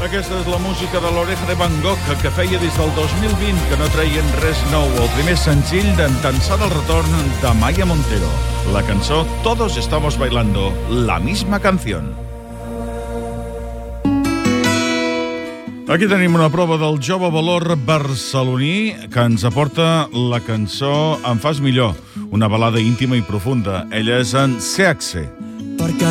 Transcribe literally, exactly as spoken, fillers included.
Aquesta és la música de l'Oreja de Van Gogh, que feia des del dos mil vint que no treien res nou, el primer senzill d'Entançada el retorn de Maya Montero. La cançó Todos estamos bailando la misma canción. Aquí tenim una prova del jove valor barceloní que ens aporta la cançó Em fas millor, una balada íntima i profunda. Ella és en Seaxe.